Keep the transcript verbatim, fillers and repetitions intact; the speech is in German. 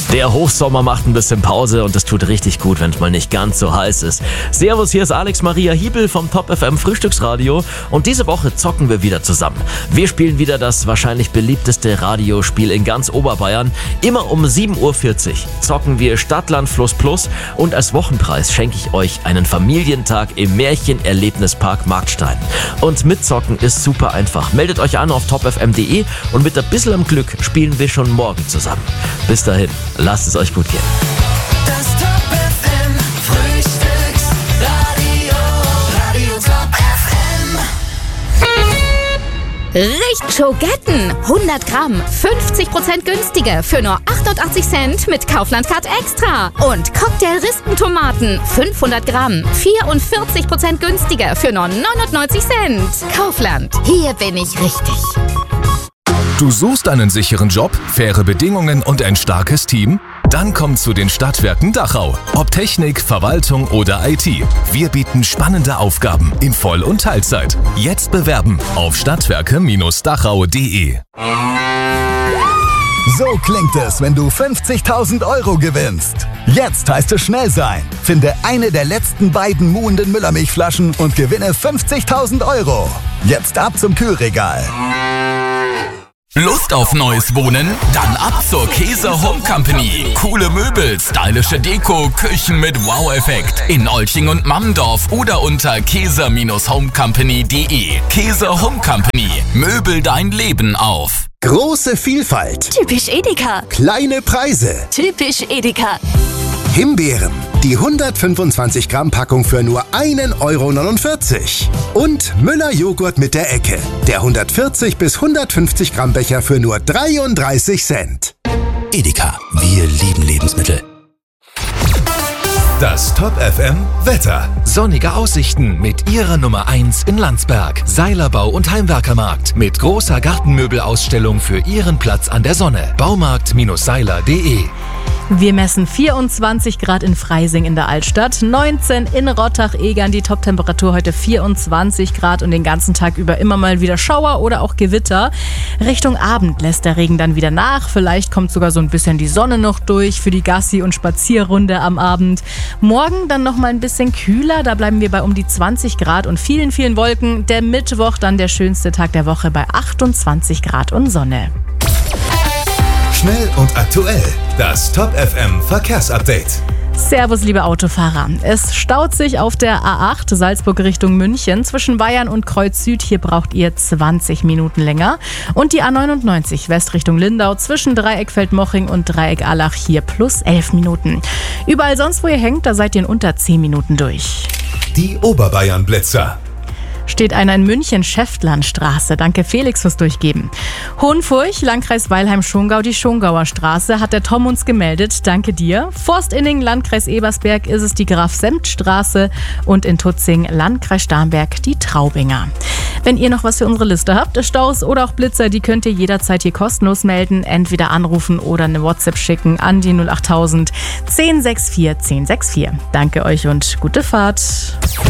Der Hochsommer macht ein bisschen Pause und es tut richtig gut, wenn es mal nicht ganz so heiß ist. Servus, hier ist Alex Maria Hiebel vom Top F M Frühstücksradio und diese Woche zocken wir wieder zusammen. Wir spielen wieder das wahrscheinlich beliebteste Radiospiel in ganz Oberbayern. Immer um sieben Uhr vierzig zocken wir Stadtland Fluss Plus und als Wochenpreis schenke ich euch einen Familientag im Märchenerlebnispark Markstein. Und mitzocken ist super einfach. Meldet euch an auf top f m punkt d e und mit ein bisschen Glück spielen wir schon morgen zusammen. Bis dahin. Lasst es euch gut gehen. Das Top F M Frühstücksradio, Radio Top F M. Richt-Schogetten, hundert Gramm, fünfzig Prozent günstiger für nur achtundachtzig Cent mit Kaufland Card Extra. Und Cocktail-Rispentomaten, fünfhundert Gramm, vierundvierzig Prozent günstiger für nur neunundneunzig Cent. Kaufland, hier bin ich richtig. Du suchst einen sicheren Job, faire Bedingungen und ein starkes Team? Dann komm zu den Stadtwerken Dachau. Ob Technik, Verwaltung oder I T. Wir bieten spannende Aufgaben in Voll- und Teilzeit. Jetzt bewerben auf stadtwerke Dachau punkt de. So klingt es, wenn du fünfzigtausend Euro gewinnst. Jetzt heißt es schnell sein. Finde eine der letzten beiden muhenden Müllermilchflaschen und gewinne fünfzigtausend Euro. Jetzt ab zum Kühlregal. Lust auf neues Wohnen? Dann ab zur Käser Home Company. Coole Möbel, stylische Deko, Küchen mit Wow-Effekt. In Olching und Mammendorf oder unter käser home company punkt de. Käser Home Company. Möbel dein Leben auf. Große Vielfalt. Typisch Edeka. Kleine Preise. Typisch Edeka. Himbeeren. Die hundertfünfundzwanzig Gramm Packung für nur ein Euro neunundvierzig. Und Müller Joghurt mit der Ecke. Der hundertvierzig bis hundertfünfzig Gramm Becher für nur dreiunddreißig Cent. Edeka. Wir lieben Lebensmittel. Das Top F M Wetter. Sonnige Aussichten mit ihrer Nummer eins in Landsberg. Seilerbau und Heimwerkermarkt mit großer Gartenmöbelausstellung für Ihren Platz an der Sonne. Baumarkt Seiler punkt de. Wir messen vierundzwanzig Grad in Freising in der Altstadt, neunzehn in Rottach-Egern, die Toptemperatur heute vierundzwanzig Grad und den ganzen Tag über immer mal wieder Schauer oder auch Gewitter. Richtung Abend lässt der Regen dann wieder nach, vielleicht kommt sogar so ein bisschen die Sonne noch durch für die Gassi- und Spazierrunde am Abend. Morgen dann noch mal ein bisschen kühler, da bleiben wir bei um die zwanzig Grad und vielen, vielen Wolken. Der Mittwoch dann der schönste Tag der Woche bei achtundzwanzig Grad und Sonne. Schnell und aktuell. Das Top F M Verkehrsupdate. Servus, liebe Autofahrer. Es staut sich auf der A acht Salzburg Richtung München zwischen Bayern und Kreuz Süd. Hier braucht ihr zwanzig Minuten länger. Und die A neunundneunzig West Richtung Lindau zwischen Dreieckfeld-Moching und Dreieck-Allach hier plus elf Minuten. Überall sonst, wo ihr hängt, da seid ihr in unter zehn Minuten durch. Die Oberbayern-Blitzer. Steht einer in München, Schäftlarnstraße. Danke Felix fürs Durchgeben. Hohenfurch, Landkreis Weilheim-Schongau, die Schongauer Straße, hat der Tom uns gemeldet. Danke dir. Forstinning, Landkreis Ebersberg, ist es die Graf-Sempt-Straße und in Tutzing, Landkreis Starnberg, die Traubinger. Wenn ihr noch was für unsere Liste habt, Staus oder auch Blitzer, die könnt ihr jederzeit hier kostenlos melden. Entweder anrufen oder eine WhatsApp schicken an die null acht null null null eins null sechs vier eins null sechs vier. Danke euch und gute Fahrt.